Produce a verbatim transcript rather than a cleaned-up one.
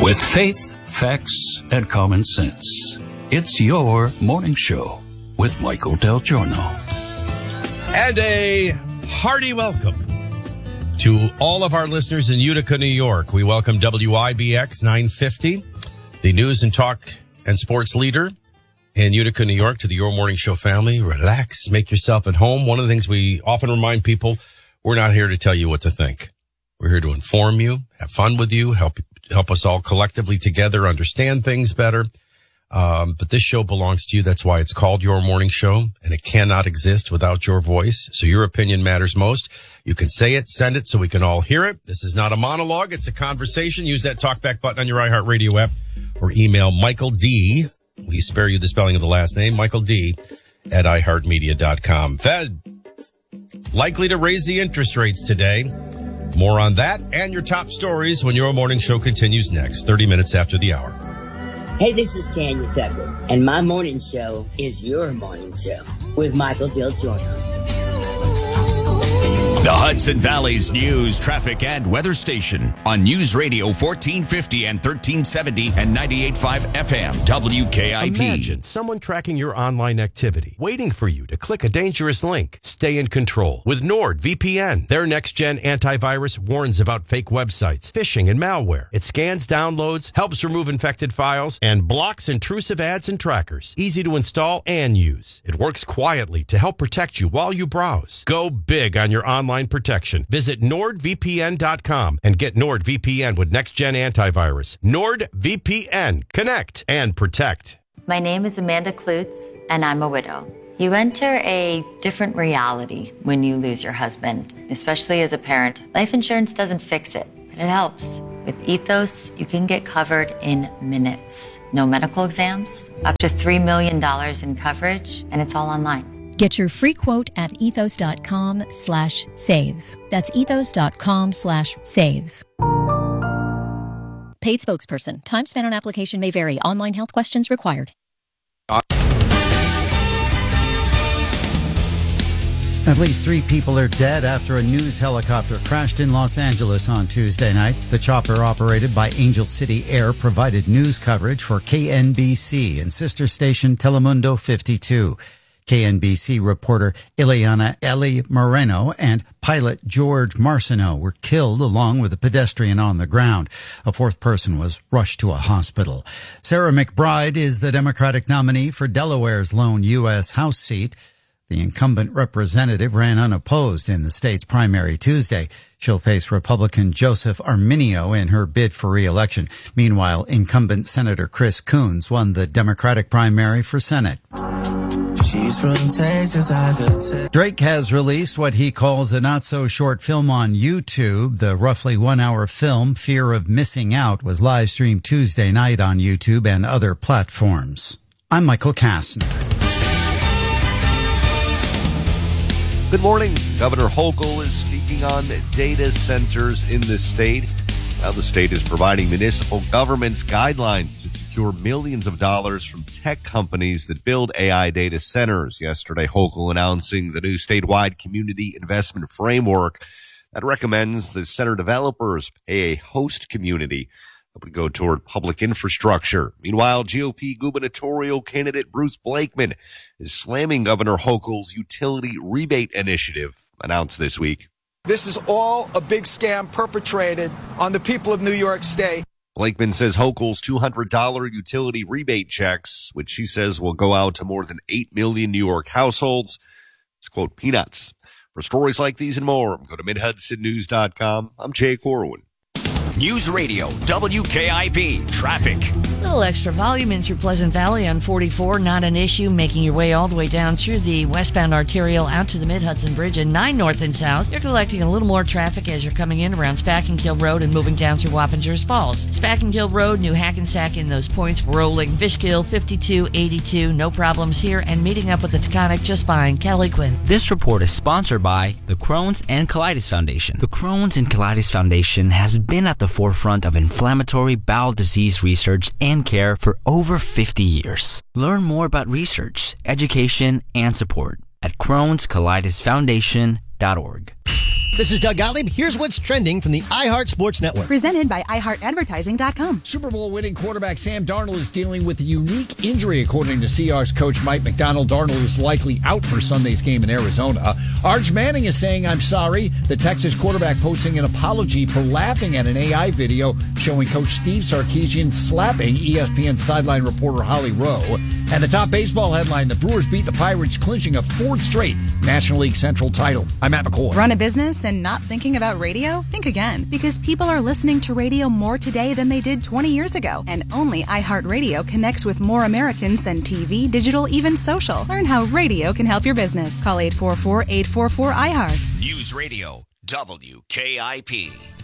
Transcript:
With faith, facts, and common sense, it's your morning show with Michael Del Giorno. And a hearty welcome to all of our listeners in Utica, New York. We welcome W I B X nine fifty, the news and talk and sports leader in Utica, New York, to the Your Morning Show family. Relax, make yourself at home. One of the things we often remind people, we're not here to tell you what to think. We're here to inform you, have fun with you, help help us all collectively together understand things better. Um, but this show belongs to you. That's why it's called Your Morning Show, and it cannot exist without your voice. So your opinion matters most. You can say it, send it so we can all hear it. This is not a monologue. It's a conversation. Use that talkback button on your iHeartRadio app or email Michael D. We spare you the spelling of the last name, Michael D. at i heart media dot com. Fed likely to raise the interest rates today. More on that and your top stories when Your Morning Show continues next, thirty minutes after the hour. Hey, this is Tanya Tucker, and my morning show is Your Morning Show with Michael Del Giorno. The Hudson Valley's news, traffic, and weather station on News Radio fourteen fifty and thirteen seventy and ninety-eight point five F M, W K I P. Imagine someone tracking your online activity, waiting for you to click a dangerous link. Stay in control with NordVPN. Their next-gen antivirus warns about fake websites, phishing, and malware. It scans downloads, helps remove infected files, and blocks intrusive ads and trackers. Easy to install and use. It works quietly to help protect you while you browse. Go big on your online protection. Visit nord V P N dot com and get NordVPN with next-gen antivirus. NordVPN. Connect and protect. My name is Amanda Klutz, and I'm a widow. You enter a different reality when you lose your husband, especially as a parent. Life insurance doesn't fix it, but it helps. With Ethos, you can get covered in minutes. No medical exams, up to three million dollars in coverage, and it's all online. Get your free quote at ethos.com slash save. That's ethos.com slash save. Paid spokesperson. Time spent on application may vary. Online health questions required. At least three people are dead after a news helicopter crashed in Los Angeles on Tuesday night. The chopper, operated by Angel City Air, provided news coverage for K N B C and sister station Telemundo fifty-two. K N B C reporter Ileana Eli Moreno and pilot George Marciano were killed along with a pedestrian on the ground. A fourth person was rushed to a hospital. Sarah McBride is the Democratic nominee for Delaware's lone U S House seat. The incumbent representative ran unopposed in the state's primary Tuesday. She'll face Republican Joseph Arminio in her bid for re-election. Meanwhile, incumbent Senator Chris Coons won the Democratic primary for Senate. She's from Texas, I could tell. Drake has released what he calls a not-so-short film on YouTube. The roughly one-hour film, Fear of Missing Out, was live-streamed Tuesday night on YouTube and other platforms. I'm Michael Kastner. Good morning. Governor Hochul is speaking on data centers in the state. Now the state is providing municipal governments guidelines to secure millions of dollars from tech companies that build A I data centers. Yesterday, Hochul announcing the new statewide community investment framework that recommends the center developers pay a host community that would go toward public infrastructure. Meanwhile, G O P gubernatorial candidate Bruce Blakeman is slamming Governor Hochul's utility rebate initiative announced this week. This is all a big scam perpetrated on the people of New York State. Blakeman says Hochul's two hundred dollars utility rebate checks, which she says will go out to more than eight million New York households, is, quote, peanuts. For stories like these and more, go to mid hudson news dot com. I'm Jay Corwin. News Radio, W K I P, traffic. A little extra volume in through Pleasant Valley on forty-four, not an issue, making your way all the way down through the westbound arterial out to the Mid-Hudson Bridge and nine north and south. You're collecting a little more traffic as you're coming in around Spackenkill Road and moving down through Wappingers Falls. Spackenkill Road, New Hackensack in those points, rolling. Fishkill, fifty-two eighty-two, no problems here, and meeting up with the Taconic just behind Kelly Quinn. This report is sponsored by the Crohn's and Colitis Foundation. The Crohn's and Colitis Foundation has been at the forefront of inflammatory bowel disease research and care for over fifty years. Learn more about research, education, and support at crohns colitis foundation dot org. This is Doug Gottlieb. Here's what's trending from the iHeart Sports Network. Presented by i heart advertising dot com. Super Bowl winning quarterback Sam Darnold is dealing with a unique injury, according to Seahawks coach Mike McDonald. Darnold is likely out for Sunday's game in Arizona. Arch Manning is saying, "I'm sorry." The Texas quarterback posting an apology for laughing at an A I video showing Coach Steve Sarkisian slapping E S P N sideline reporter Holly Rowe. And the top baseball headline, the Brewers beat the Pirates, clinching a fourth straight National League Central title. I'm Matt McCoy. Run a business and not thinking about radio? Think again, because people are listening to radio more today than they did twenty years ago. And only iHeartRadio connects with more Americans than T V, digital, even social. Learn how radio can help your business. Call eight four four, eight four four, I heart. News Radio W K I P.